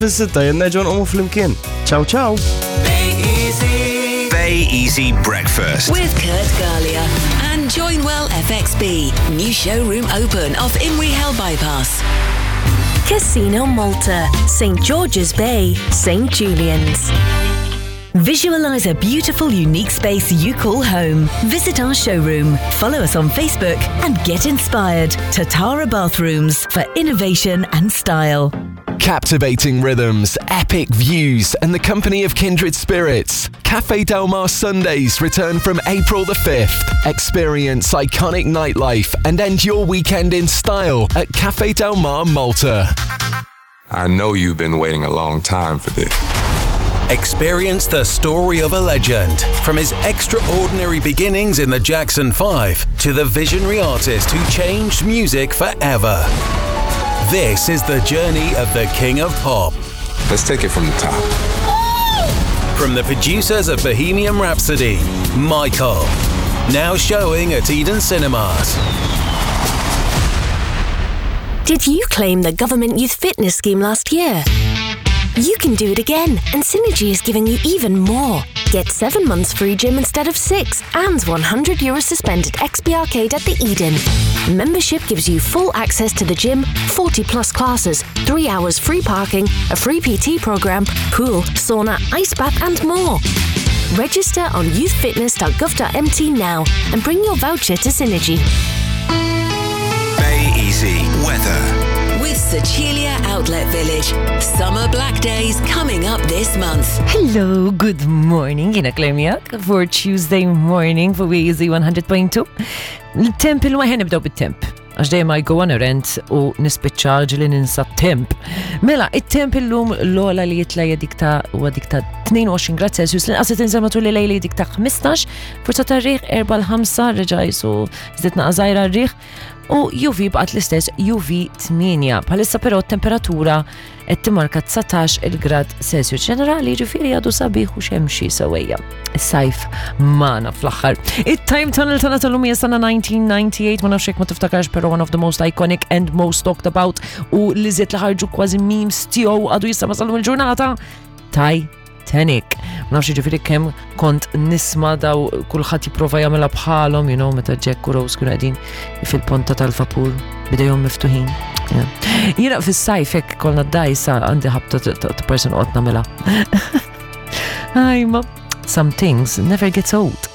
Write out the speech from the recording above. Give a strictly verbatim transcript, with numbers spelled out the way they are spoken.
Fis-sitta jenneġgħu nqomu flimkien. Ciao ciao. Bay Easy. Bay Easy Breakfast. With Kurt Galia and Joinwell F X B. New showroom open off Imrie Hill Bypass. Casino Malta, Saint George's Bay, Saint Julian's. Visualize a beautiful, unique space you call home. Visit our showroom, follow us on Facebook and get inspired. Tatara Bathrooms for innovation and style. Captivating rhythms, epic views, and the company of kindred spirits. Cafe Del Mar Sundays return from April the fifth. Experience iconic nightlife and end your weekend in style at Cafe Del Mar Malta. I know you've been waiting a long time for this. Experience the story of a legend, from his extraordinary beginnings in the Jackson five to the visionary artist who changed music forever. This is the journey of the King of Pop. Let's take it from the top. From the producers of Bohemian Rhapsody, Michael, now showing at Eden Cinemas. Did you claim the government youth fitness scheme last year? You can do it again, and Synergy is giving you even more. Get seven months free gym instead of six, and one hundred euro suspended X P Arcade at the Eden. Membership gives you full access to the gym, forty plus classes, three hours free parking, a free P T program, pool, sauna, ice bath, and more. Register on youth fitness dot gov dot m t now and bring your voucher to Synergy. Bay Easy weather. With Sicilia Outlet Village. Summer Black Days coming up this month. Hello, good morning. Jena Claire Miak for Tuesday morning for Bay Easy one hundred point two. Il-temp il-ma ħen nibdaw bit-temp. Għax dejjem I go on a rent u nispiċċa ġili ninsa temp. Mela, it-temp illum l-ola li jitlajja dik ta' u dik ta' tnejn u għoxrin grad Celsius, l-inqas tinżel matul il-lejli dik ta' ħmistax, forza ta' rriħ erba' l-ħamsa reġa' jsu żdetna qżajra rriħ. U U V baqgħet l-istess U V tminja. Bħalissa però t-temperatura qed timmarka tsatax il-grad Celsius. Ġenerali ġifieri għadu sabiħ u xemxi sewwejja. Is-sajf magħna fl-aħħar. It-time tunnel tagħna tal-lum hija sena nineteen ninety-eight, ma nafx hekk ma tiftakarx però one of the most iconic and most talked about u li żied li ħarġu kważi memes tiegħu għadu jista' masalhom il-ġurnata. Titanic. Ma nafx ġifieri kemm kont nisma' daw kulħadd jipprova jagħmilha bħalhom, you know, meta Jack u Rose kienu qegħdin fil-ponta tal-vapur bidejhom miftuħin. Jiena fis-sajf hekk kollna d-dajsa għandi ħabta ta' person qod nagħmilha. Ajma, some things never gets old.